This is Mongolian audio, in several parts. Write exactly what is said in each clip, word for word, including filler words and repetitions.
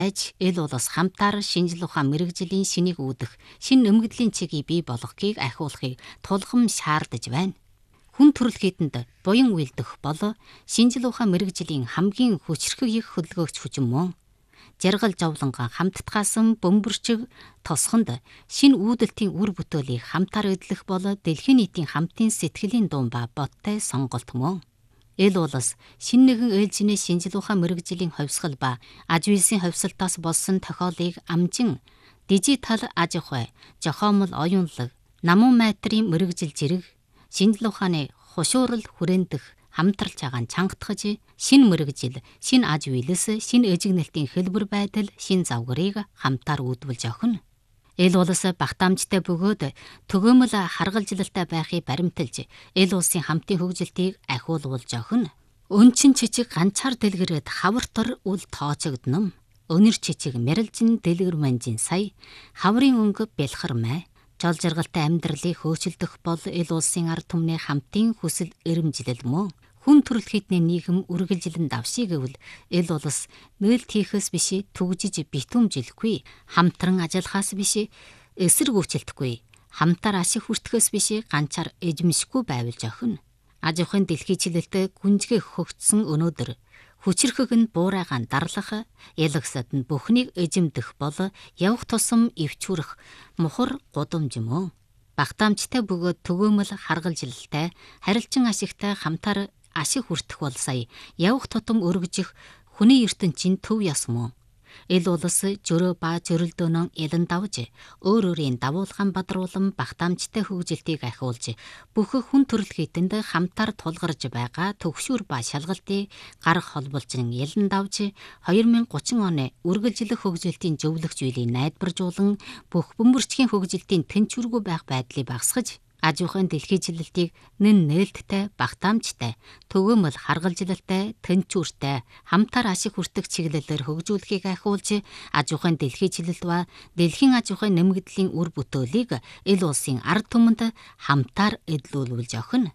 Аж эл улс хамтаар шинжлэх ухаан мэрэгжлийн шинийг үүдэх, шинэ нэмэгдлийн чигийг бий болгохыг ахиулахыг тулгам шаардаж байна. Хүн төрөл хийдэнд буян үйлдэх бол шинжлэх ухаан мэрэгжлийн хамгийн хүчрхэг их хөдөлгөөгч хүчин мөн. Жаргал жавланган хамттгаасан бөмбөрчиг тосхонд шинэ үүдэлтийн үр бүтээлийг хамтаар эдлэх бол дэлхийн нийтийн хамтын сэтгэлийн дуун ба бодтой сонголт мөн. Эл улс шинэ нэгэн ээлжиний шинжлэх ухаан мэрэгжлийн хувьсгал ба аж үйлсийн хувьсалтаас болсон тохиолыг амжин дижитал аж ахуй, зохиомол оюунлаг, намун майтрын мэрэгжил зэрэг шинжлэх ухааны хушуурал хүрэндэх хамтралж байгаа чангатгаж шинэ мэрэгжил, шинэ аж үйлс, шинэ эжигнэлтийн хэлбэр байдал, шинэ завгарыг хамтаар үүдүүлж өгнө. Эл улс багтаамжтай бөгөөд төгөөмөл харгалзалтай байхыг баримталж, эл улсын хамтын хөгжилтийг ахиулуулж өгнө. Өнчин чичиг ганцаар дэлгэрээд хавартар үл тоочогдно. Өнөр чичиг мэрэлжин дэлгэр манжин сая, хаврын өнгө бэлхар май. Жол жаргалтай амьдралыг хөөцөлдөх бол эл улсын ард түмний хамтын хүсэл эрмжилэл мөн. Хүн төрөл хийдний нийгэм үргэлжилэн давшиг гэвэл эл улс нээлт хийхээс биш түгжиж битүүмжилэхгүй, хамтран ажиллахаас биш эсэргүүцэлдэхгүй, хамтаар ашиг хүртэхээс биш ганцаар эжмэшгүй байвалж охин. Аж ахуйн дэлхийчлэлтэй гүнжгий хөгжсөн өнөөдөр хүчрхэг нь буурайгаан дарлах, ялагсад нь бүхнийг эжимдэх бол явах тусам эвчүүрэх мухар гудамж мөн. Багтаамжтай бөгөөд төгөөмөл харгалзалтай, харилцан ашигтай хамтаар ашиг хүртэх бол сая явах тутам өргөжих хүний ертөнцийн төв яс мөн. Эл улс жөрөө ба зөрөлдөөнөн элен давж, өөр өөрийн давуулгаан бадруулан багтаамжтай хөгжилтийг ахиулж, бүх хүн төрөл хийдэнд хамтаар тулгарч байгаа төгшүүр ба шалгалтыг гарах холболжин элен давж, две тысячи тридцать оны үргэлжлэх хөгжилтийн зөвлөгч үйлийг найдваржуулан, бүх бөмбөрчгийн хөгжилтийн тэнцвэргүй байх байдлыг багасгаж, аж ахуйн дэлхийчлэлтийг нэн нээлттэй, багтаамжтай, төгөөмөл харгалзалтай, тэнцвэртэй, хамтаар ашиг хүртэх чиглэлээр хөгжүүлэхийг ахиулж, аж ахуйн дэлхийчлэлт ба дэлхийн аж ахуйн нэмэгдлийн үр бүтээлийг эл улсын ард түмэнд хамтаар эдлүүлүүлж өгнө.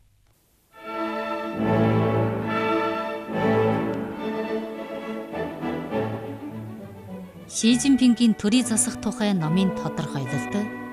Ши Жинпингийн төрийн засах тухай номын тодорхойлолт